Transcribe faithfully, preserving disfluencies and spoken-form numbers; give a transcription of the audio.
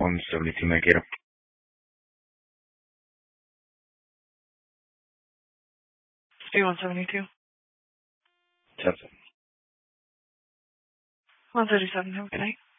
one seventy-two Mankato. Stay one seventy-two. Ten seven. one thirty-seven. Have a good night.